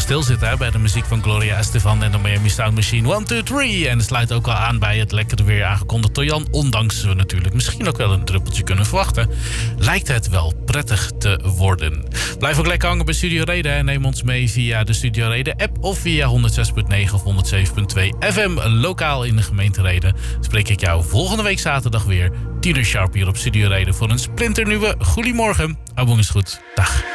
stilzitten bij de muziek van Gloria Estefan en de Miami Sound Machine 1, 2, 3. En het sluit ook al aan bij het lekkere weer aangekondigd door Jan. Ondanks we natuurlijk misschien ook wel een druppeltje kunnen verwachten, lijkt het wel prettig te worden. Blijf ook lekker hangen bij Studio Reden en neem ons mee via de Studio Reden app of via 106.9 of 107.2 FM lokaal in de gemeente Reden. Spreek ik jou volgende week zaterdag weer 10 uur sharp hier op Studio Reden voor een splinternieuwe Goedemorgen. Hou is goed. Dag.